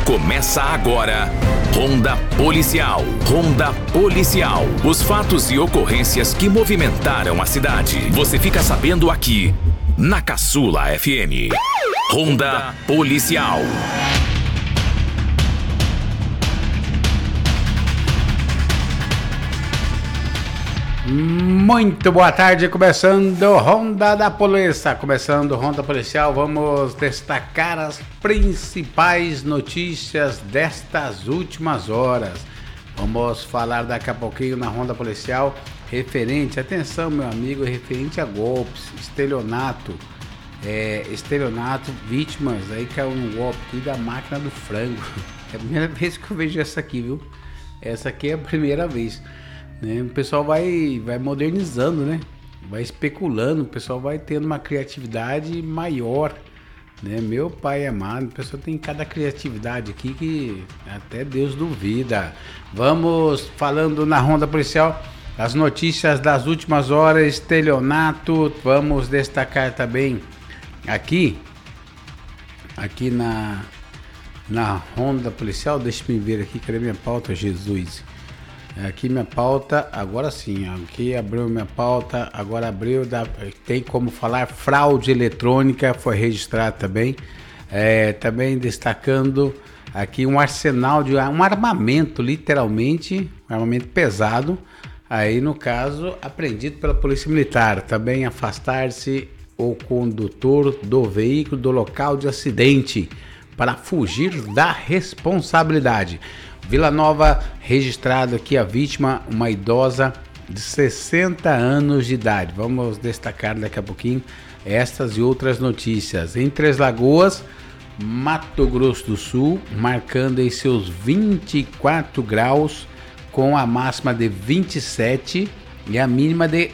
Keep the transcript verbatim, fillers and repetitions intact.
Começa agora, Ronda Policial. Ronda Policial. Os fatos e ocorrências que movimentaram a cidade. Você fica sabendo aqui, na Caçula F M. Ronda Policial. Muito boa tarde, começando Ronda da Polícia, começando Ronda Policial, vamos destacar as principais notícias destas últimas horas. Vamos falar daqui a pouquinho na Ronda Policial, referente, atenção meu amigo, referente a golpes, estelionato, é, estelionato, vítimas, aí caiu um golpe aqui da máquina do frango. É a primeira vez que eu vejo essa aqui, viu? Essa aqui é a primeira vez. Né? O pessoal vai, vai modernizando, né? Vai especulando, o pessoal vai tendo uma criatividade maior, né? Meu pai amado, o pessoal tem cada criatividade aqui que até Deus duvida. Vamos falando na Ronda Policial, as notícias das últimas horas, estelionato, vamos destacar também aqui, aqui na, na Ronda Policial, deixa eu ver aqui, cadê minha pauta, Jesus? Aqui minha pauta, agora sim, aqui abriu minha pauta, agora abriu, dá, tem como falar fraude eletrônica, foi registrado também, é, também destacando aqui um arsenal, de um armamento, literalmente, um armamento pesado, aí no caso, apreendido pela Polícia Militar, também afastar-se o condutor do veículo do local de acidente, para fugir da responsabilidade. Vila Nova, registrado aqui a vítima, uma idosa de sessenta anos de idade. Vamos destacar daqui a pouquinho estas e outras notícias. Em Três Lagoas, Mato Grosso do Sul, marcando em seus vinte e quatro graus, com a máxima de vinte e sete e a mínima de